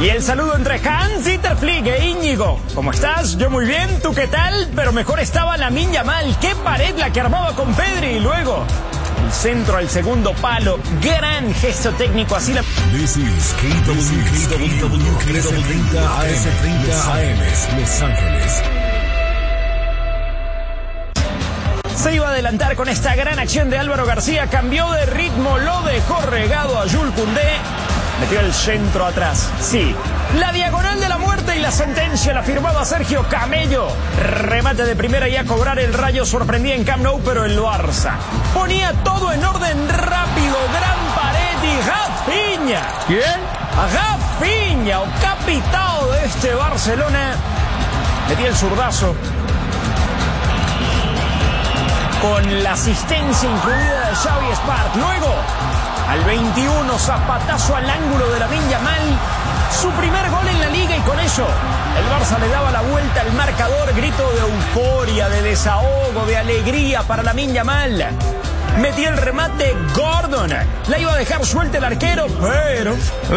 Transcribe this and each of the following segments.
Y el saludo entre Hans-Dieter Flick e Íñigo. ¿Cómo estás? Yo muy bien, ¿tú qué tal? Pero mejor estaba Lamine Yamal. ¡Qué pared la que armaba con Pedri! Y luego, el centro al segundo palo. Gran gesto técnico, así la... This is KW 1330 AM, Los Ángeles. Se iba a adelantar con esta gran acción de Álvaro García. Cambió de ritmo, lo dejó regado a Jules Koundé. Metió el centro atrás. Sí, la diagonal de la muerte y la sentencia la firmaba Sergio Camello. Remate de primera y a cobrar. El Rayo sorprendía en Camp Nou, pero el Barça ponía todo en orden rápido. Gran pared y Rafinha. ¿Quién? Rafinha, o capitao de este Barcelona. Metía el zurdazo con la asistencia incluida de Xavi Espart. Luego, al 21, zapatazo al ángulo de Lamine Yamal. Su primer gol en la liga y con eso el Barça le daba la vuelta al marcador. Grito de euforia, de desahogo, de alegría para Lamine Yamal. Metía el remate Gordon. La iba a dejar suelta el arquero, pero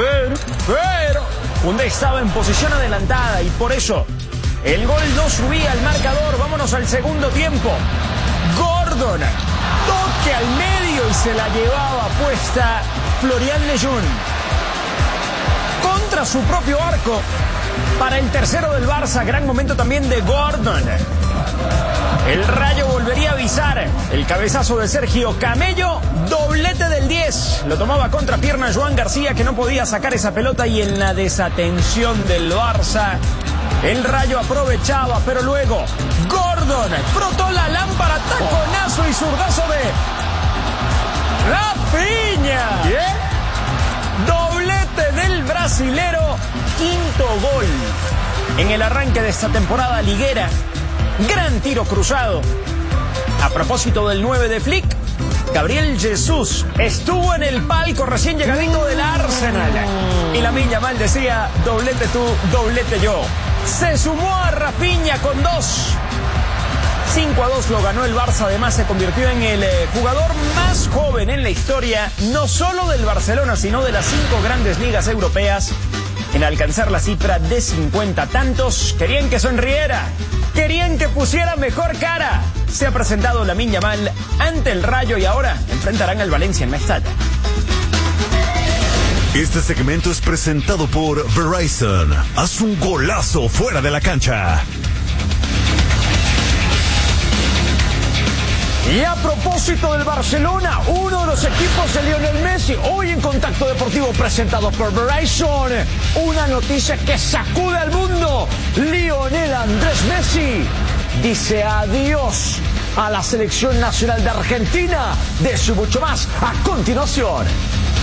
Koundé estaba en posición adelantada y por eso el gol no subía al marcador. Vámonos al segundo tiempo. Gordon, toque al medio y se la llevaba puesta Florian Lejeune. Contra su propio arco para el tercero del Barça. Gran momento también de Gordon. El Rayo volvería a avisar. El cabezazo de Sergio Camello, doblete del 10. Lo tomaba contra pierna Joan García, que no podía sacar esa pelota, y en la desatención del Barça el Rayo aprovechaba, pero luego Gordon frotó la lámpara, taconazo y zurdazo de Rafinha. ¿Quién? Doblete del brasilero, quinto gol en el arranque de esta temporada liguera. Gran tiro cruzado. A propósito del 9 de Flick, Gabriel Jesús estuvo en el palco recién llegadito del Arsenal. Y Lamine Yamal decía, doblete tú, doblete yo. Se sumó a Rafinha con 2. 5-2 lo ganó el Barça. Además se convirtió en el jugador más joven en la historia, no solo del Barcelona, sino de las 5 grandes ligas europeas, en alcanzar la cifra de 50 tantos. Querían que sonriera, querían que pusiera mejor cara. Se ha presentado Lamine Yamal ante el Rayo y ahora enfrentarán al Valencia en Mestalla. Este segmento es presentado por Verizon. Haz un golazo fuera de la cancha. Y a propósito del Barcelona, uno de los equipos de Lionel Messi, hoy en Contacto Deportivo presentado por Verizon, una noticia que sacude al mundo. Lionel Andrés Messi dice adiós a la selección nacional de Argentina. De eso y mucho más a continuación.